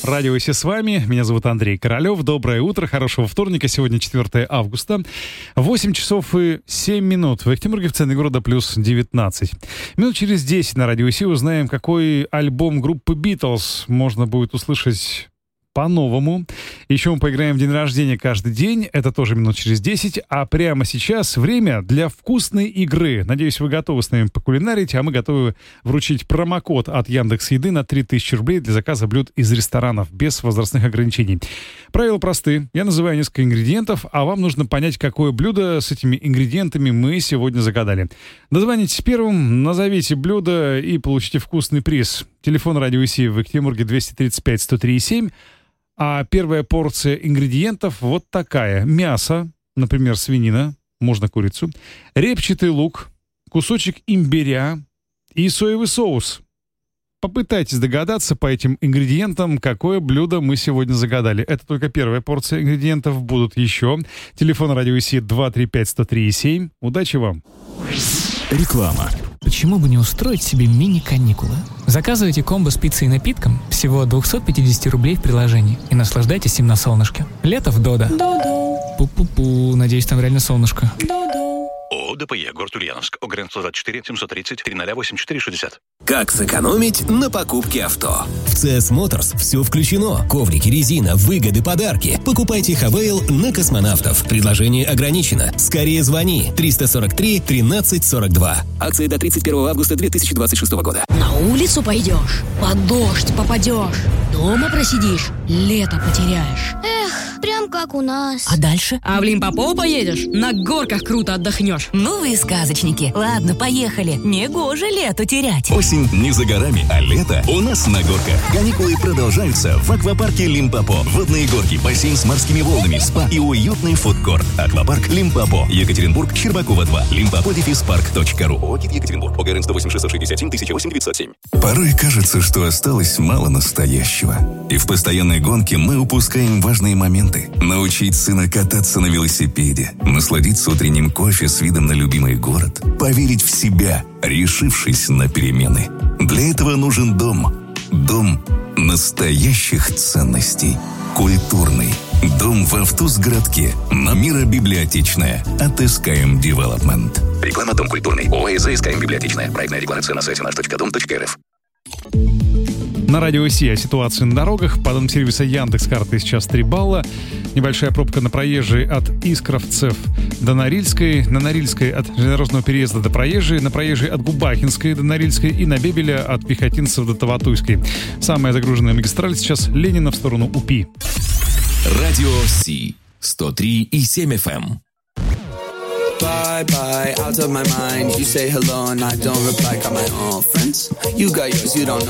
Радио «Си» с вами. Меня зовут Андрей Королёв. Доброе утро, хорошего вторника. Сегодня 4 августа. 8 часов и 7 минут. В Екатеринбурге, в центре города, плюс 19. Минут через 10 на Радио «Си» узнаем, какой альбом группы «Битлз» можно будет услышать по-новому. Еще мы поиграем в день рождения каждый день. Это тоже минут через 10. А прямо сейчас время для вкусной игры. Надеюсь, вы готовы с нами покулинарить, а мы готовы вручить промокод от Яндекс.Еды на 3000 рублей для заказа блюд из ресторанов без возрастных ограничений. Правила просты. Я называю несколько ингредиентов, а вам нужно понять, какое блюдо с этими ингредиентами мы сегодня загадали. Дозвонитесь первым, назовите блюдо и получите вкусный приз. Телефон Радио «Си» в Екатеринбурге 235-103-7. А первая порция ингредиентов вот такая. Мясо, например, свинина, можно курицу, репчатый лук, кусочек имбиря и соевый соус. Попытайтесь догадаться по этим ингредиентам, какое блюдо мы сегодня загадали. Это только первая порция ингредиентов, будут еще. Телефон Радио «Си» 235-103-7. Удачи вам! Реклама. Почему бы не устроить себе мини-каникулы? Заказывайте комбо с пиццей и напитком всего от 250 рублей в приложении и наслаждайтесь им на солнышке. Лето в Додо. Додо. Пу-пу-пу, надеюсь, там реально солнышко. Додо. ООО ДПЕ, город Ульяновск, ОГРН 124 730 3084 60. Как сэкономить на покупке авто? В CS Motors все включено. Коврики, резина, выгоды, подарки. Покупайте Хавейл на космонавтов. Предложение ограничено. Скорее звони. 343 13 42. Акция до 31 августа 2026 года. На улицу пойдешь, под дождь попадешь, дома просидишь, лето потеряешь. Эх, прям как у нас. А дальше? А в Лимпопо поедешь, на горках круто отдохнешь. Ну вы сказочники. Ладно, поехали. Негоже лето терять. Осень не за горами, а лето у нас на горках. Каникулы продолжаются в аквапарке Лимпопо. Водные горки, бассейн с морскими волнами, спа и уютный фудкорт. Аквапарк Лимпопо. Екатеринбург, Щербакова 2. Limpopo-park.ru. ОГИ Екатеринбург. ОГРН 108 667 1008 907. Порой кажется, что осталось мало настоящего. И в постоянной гонке мы упускаем важные моменты. Научить сына кататься на велосипеде, насладиться утренним кофе с видом на любимый город, поверить в себя, решившись на перемены. Для этого нужен дом. Дом настоящих ценностей. Культурный. Дом в Автузгородке. На Миробиблиотечная. От СКМ Девелопмент. Реклама «Дом культурный». ОАЭЗ СКМ Библиотечная. Проектная декларация на сайте наш.дом.рф. На Радио «Си» о ситуации на дорогах. По данным сервиса Яндекс.Карты сейчас 3 балла. Небольшая пробка на проезжей от Искровцев до Норильской. На Норильской от железнодорожного переезда до проезжей. На проезжей от Губахинской до Норильской. И на Бебеля от Пехотинцев до Таватуйской. Самая загруженная магистраль сейчас Ленина в сторону УПИ. Радио «Си» 103,7 FM. Bye bye, out of my mind. You say hello and I don't reply. Got my own friends. You got yours, you don't know.